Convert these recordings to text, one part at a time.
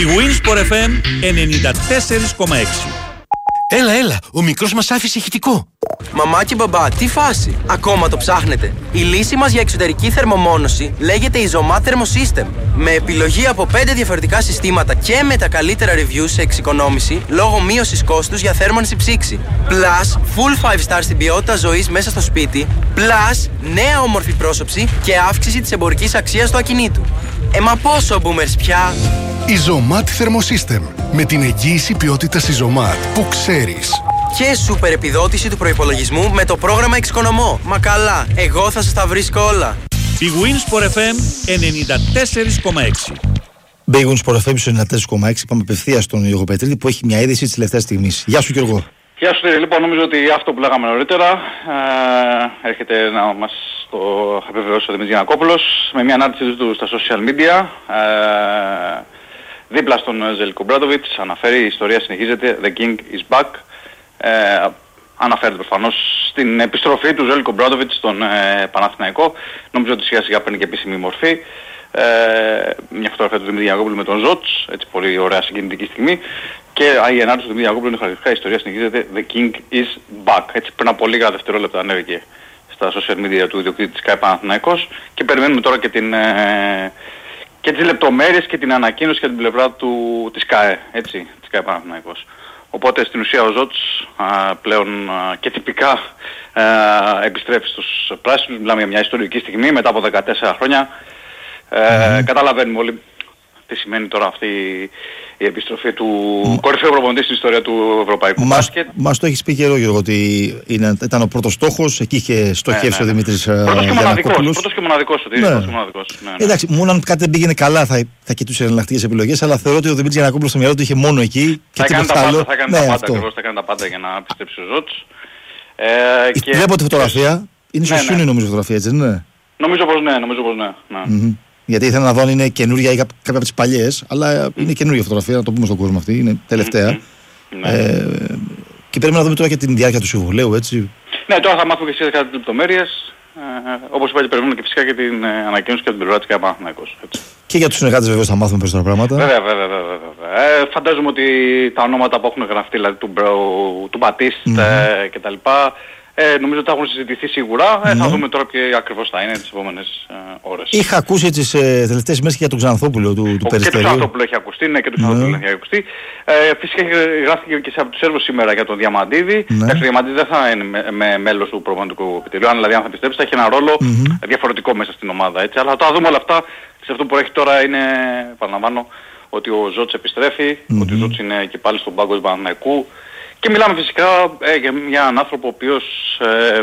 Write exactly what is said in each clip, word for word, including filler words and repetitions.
Η Winsport εφ εμ ενενήντα τέσσερα κόμμα έξι. Έλα, έλα, ο μικρός μας άφησε ηχητικό. Μαμά και μπαμπά, τι φάση, ακόμα το ψάχνετε? Η λύση μας για εξωτερική θερμομόνωση λέγεται Isomat Thermosystem. Με επιλογή από πέντε διαφορετικά συστήματα και με τα καλύτερα reviews σε εξοικονόμηση λόγω μείωσης κόστους για θέρμανση ψήξη. Plus, full five star στην ποιότητα ζωής μέσα στο σπίτι. Plus, νέα όμορφη πρόσωψη και αύξηση της εμπορικής αξίας του ακινήτου. Ε, μα πόσο boomers πια! Isomat Thermosystem. Με την εγγύηση ποιότητας Isomat που ξέρεις. Και σούπερ επιδότηση του προϋπολογισμού με το πρόγραμμα Εξοικονομώ. Μα καλά, εγώ θα σας τα βρίσκω όλα. Η Winsport εφ εμ ενενήντα τέσσερα κόμμα έξι. Big Winsport εφ εμ ενενήντα τέσσερα κόμμα έξι. Πάμε απευθείας στον Γιώργο Πετρίδη που έχει μια είδηση της τελευταίας στιγμής. Γεια σου Γιώργο. Γεια σου, λοιπόν, νομίζω ότι αυτό που λέγαμε νωρίτερα ε, έρχεται να μας το επιβεβαιώσει ο Δημήτρης Γιαννακόπουλος με μια ανάρτηση του στα social media. Ε, δίπλα στον Ζέλικο Μπράντοβιτς αναφέρει η ιστορία συνεχίζεται, The King is back. Ε, αναφέρεται προφανώς στην επιστροφή του Ζέλικο Μπράντοβιτς στον ε, Παναθηναϊκό. Νομίζω ότι σιγά σιγά παίρνει και επίσημη μορφή. Ε, μια φωτογραφία του Δημήτρη Γιαννακόπουλου με τον Ζότς, έτσι πολύ ωραία συγκινητική στιγμή. Και η ενάρτηση του Δημήτρη Γιαννακόπουλου είναι χαρακτηριστικά, η ιστορία συνεχίζεται, The King is back. Έτσι πριν από λίγα δευτερόλεπτα ανέβηκε στα social media του ιδιοκτήτη της ΚΑΕ Παναθηναϊκός και περιμένουμε τώρα και, την, ε, και τις λεπτομέρειες και την ανακοίνωση για την πλευρά του, της ΚΑΕ, έτσι, της ΚΑΕ Παναθηναϊκός. Οπότε στην ουσία ο Ζότς α, πλέον α, και τυπικά α, επιστρέφει στους πράσινους. Μιλάμε για μια ιστορική στιγμή μετά από δεκατέσσερα χρόνια. Ε, mm-hmm. Καταλαβαίνουμε όλοι τι σημαίνει τώρα αυτή η επιστροφή του mm. κορυφαίου προπονητή στην ιστορία του ευρωπαϊκού μας, μπάσκετ. Μας το έχεις πει καιρό Γιώργο ότι είναι, ήταν ο πρώτος στόχος, εκεί είχε στοχεύσει ναι, ναι. ο Δημήτρης Γιαννακόπουλος. Πρώτος και μοναδικός. Ναι. Ναι, ναι. Εντάξει, μόνο αν κάτι δεν πήγαινε καλά θα, θα κοιτούσε εναλλακτικές επιλογές, αλλά θεωρώ ότι ο Δημήτρης Γιαννακόπουλος στο μυαλό του είχε μόνο εκεί και τίποτα άλλο. Θα έκανε τα πάντα, θα έκανε τα πάντα για να επιστρέψει ο Ζότς. Ε, και... Βλέπω τη φωτογραφία, είναι στο Σούνι νομίζω φωτογραφία έτσι δεν είναι? Νομίζω πως ναι, νομίζω πως ναι. ναι. Mm-hmm. Γιατί ήθελα να δω αν είναι καινούρια ή κάποια από τις παλιές, αλλά mm. είναι καινούρια φωτογραφία, να το πούμε στον κόσμο αυτή, είναι τελευταία. Mm-hmm. Ε, και πρέπει να δούμε τώρα και την διάρκεια του συμβολέου, έτσι. Ναι, τώρα θα μάθουμε και εσείς κάτι λεπτομέρειες. Ε, όπως είπα και περιμένουμε και φυσικά και την ε, ανακοίνωση και την πλευρά της ΚΑΕ Παναθηναϊκός. Και για τους συνεργάτες βεβαίως θα μάθουμε περισσότερα πράγματα. Βέβαια, βέβαια, βέβαια. βέβαια. Ε, φαντάζομαι ότι τα ονόματα που έχουν γραφτεί, δηλαδή του, του Μπατίστ mm-hmm. ε, κτλ. Ε, νομίζω ότι θα έχουν συζητηθεί σίγουρα. Ε, θα mm-hmm. δούμε τώρα ποιο ακριβώς θα είναι τις επόμενες ε, ώρες. Είχα ακούσει τις ε, τελευταίες μέρες και για τον Ξανθόπουλο του, του Περιστερίου. Και τον Ξανθόπουλο έχει ακουστεί, ναι, και τον Ξανθόπουλο mm-hmm. έχει ακουστεί. Ε, φυσικά γράφτηκε και από τους Σέρβους σήμερα για τον Διαμαντίδη. Mm-hmm. Εντάξει, ο Διαμαντίδης δεν θα είναι με, με μέλος του προπονητικού επιτελείου, αν δηλαδή αν θα πιστέψει θα έχει ένα ρόλο mm-hmm. διαφορετικό μέσα στην ομάδα. Έτσι. Αλλά θα τα δούμε όλα αυτά. Σε αυτό που έχει τώρα είναι, παραλαμβάνω, ότι ο Ζότς επιστρέφει, mm-hmm. ότι ο Ζότς είναι και πάλι στον πάγκο του Παναθηναϊκού. Και μιλάμε φυσικά ε, για έναν άνθρωπο ο οποίος ε,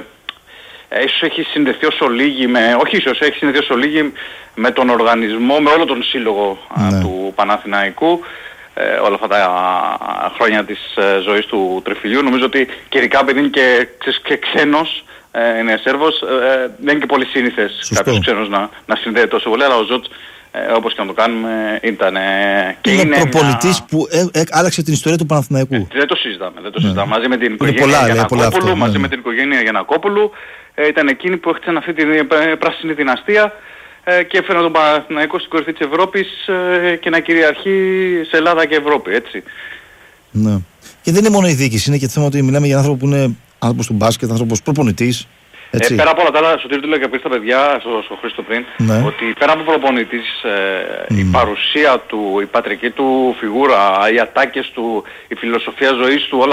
ε, ίσως έχει συνδεθεί όσο λίγοι με, όχι ίσως, έχει συνδεθεί όσο λίγοι με τον οργανισμό, με όλο τον σύλλογο ναι. α, του Παναθηναϊκού ε, όλα αυτά τα α, χρόνια της ε, ζωής του Τριφυλιού. Νομίζω ότι και ειδικά επειδή είναι και, και ξένος, ε, είναι Σέρβος, ε, δεν είναι και πολύ σύνηθες κάποιος ξένος να, να συνδέεται τόσο πολύ, αλλά ο Ζότς Ε, όπως και να το κάνουμε ήταν ε, και είναι, είναι προπονητής μια... που ε, ε, άλλαξε την ιστορία του Παναθηναϊκού. Ε, δεν το συζητάμε, δεν το συζητάμε. Ναι. Μαζί με την οικογένεια πολλά, Γιαννακόπουλου, αυτό, μαζί ναι. με την οικογένεια Γιαννακόπουλου ε, ήταν εκείνοι που έχτισαν αυτή την ε, πράσινη δυναστεία ε, και έφεραν τον Παναθηναϊκό στην κορυφή της Ευρώπης ε, και να κυριαρχεί σε Ελλάδα και Ευρώπη, έτσι. Ναι. Και δεν είναι μόνο η διοίκηση, είναι και το θέμα ότι μιλάμε για άνθρωπο που είναι άνθρωπος του μπάσκετ, άνθρωπος προπονητής. Ε, πέρα από όλα τα άλλα, στο τέλος του λέω και πριν στα παιδιά, στο, στο Χρήστο πριν, ναι. ότι πέρα από προπονητής, ε, mm. η παρουσία του, η πατρική του φιγούρα, οι ατάκες του, η φιλοσοφία ζωής του, όλα